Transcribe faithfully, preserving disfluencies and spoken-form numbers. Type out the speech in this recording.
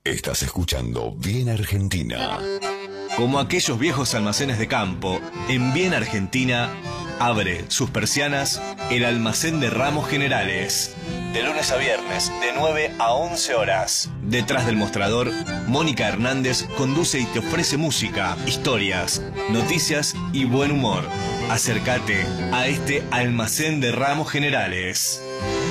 Estás escuchando Bien Argentina. Como aquellos viejos almacenes de campo, en Bien Argentina abre sus persianas el almacén de ramos generales. De lunes a viernes, de nueve a once horas. Detrás del mostrador, Mónica Hernández conduce y te ofrece música, historias, noticias y buen humor. Acércate a este almacén de ramos generales.